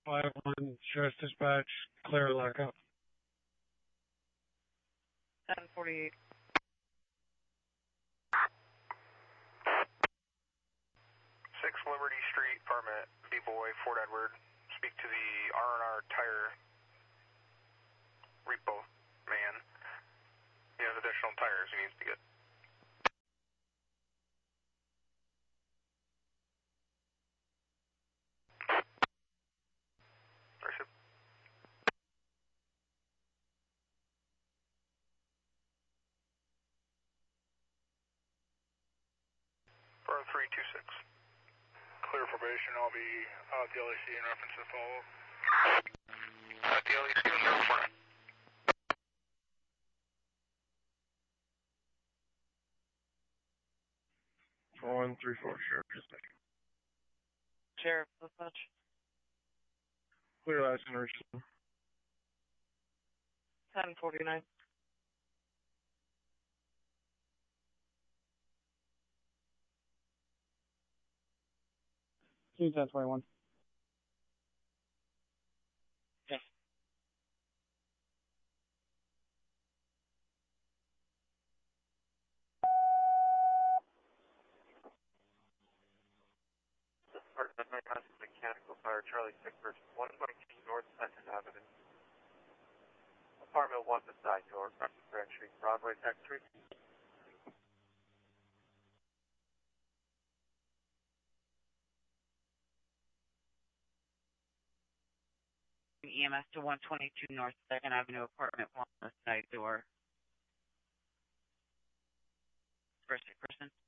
5-1, Sheriff's Dispatch, clear lockup. 1048. 6 Liberty Street, apartment, B-Boy, Fort Edward. Speak to the R&R tire repo man. He has additional tires he needs to get. Worship. 326. Clear probation, I'll be at the LAC in reference to follow-up. At the LAC on 049. For 134, Sheriff Dispatch. Sheriff Dispatch. Clear last generation. 1049. Two 1021. Yes. Department of Mechanical Fire, Charlie 6 versus 122 North 2nd Avenue. Apartment 1 beside door, Grand Street, Broadway, Tech 3. EMS to 122 North 2nd Avenue, apartment 1, the side door. First person.